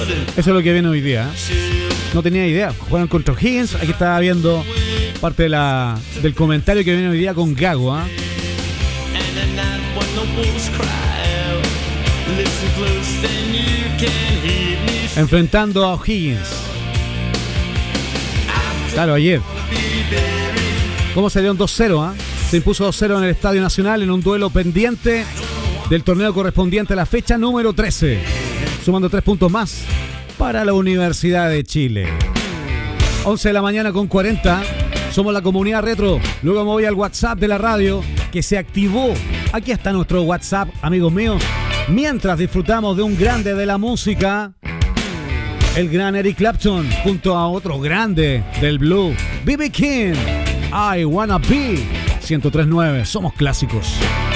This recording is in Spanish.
Eso es lo que viene hoy día. No tenía idea. Juegan contra Higgins. Aquí estaba viendo parte del comentario que viene hoy día con Gago. Enfrentando a O'Higgins. Claro, ayer. ¿Cómo salió un 2-0? Se impuso 2-0 en el Estadio Nacional en un duelo pendiente del torneo correspondiente a la fecha número 13. Sumando 3 puntos más para la Universidad de Chile. 11 de la mañana con 40. Somos la comunidad retro. Luego me voy al WhatsApp de la radio que se activó. Aquí está nuestro WhatsApp, amigos míos. Mientras disfrutamos de un grande de la música, el gran Eric Clapton, junto a otro grande del blue, B.B. King, I Wanna Be. 103.9, somos clásicos.